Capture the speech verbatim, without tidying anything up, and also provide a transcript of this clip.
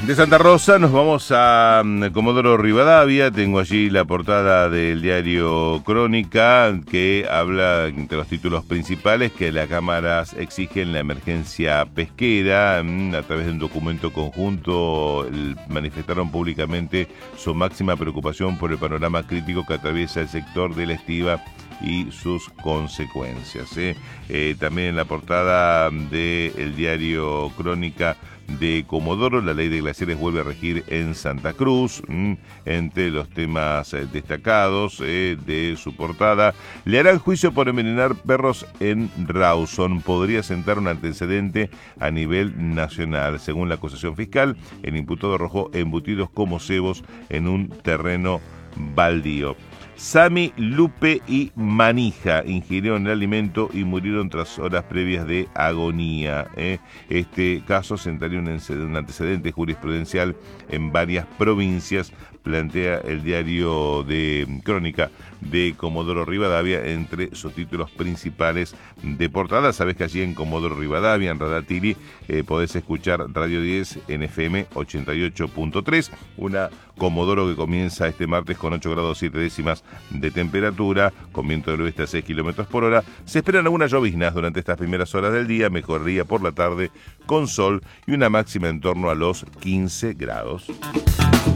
De Santa Rosa nos vamos a um, Comodoro Rivadavia. Tengo allí la portada del diario Crónica que habla entre los títulos principales que las cámaras exigen la emergencia pesquera. Um, a través de un documento conjunto el, manifestaron públicamente su máxima preocupación por el panorama crítico que atraviesa el sector de la estiva y sus consecuencias. ¿eh? Eh, también en la portada del diario Crónica de Comodoro, la ley de glaciares vuelve a regir en Santa Cruz. ¿m? Entre los temas eh, destacados eh, de su portada, le harán juicio por envenenar perros en Rawson. Podría sentar un antecedente a nivel nacional. Según la acusación fiscal, el imputado arrojó embutidos como cebos en un terreno baldío. Sami, Lupe y Manija ingirieron el alimento y murieron tras horas previas de agonía. ¿eh? Este caso sentaría un antecedente jurisprudencial en varias provincias, plantea el diario de Crónica de Comodoro Rivadavia entre sus títulos principales de portada. Sabes que allí en Comodoro Rivadavia, en Radatili, eh, podés escuchar Radio diez en F M ochenta y ocho punto tres, una Comodoro que comienza este martes con ocho grados siete décimas de temperatura, con viento del oeste a seis kilómetros por hora. Se esperan algunas lloviznas durante estas primeras horas del día, mejoría por la tarde con sol y una máxima en torno a los quince grados.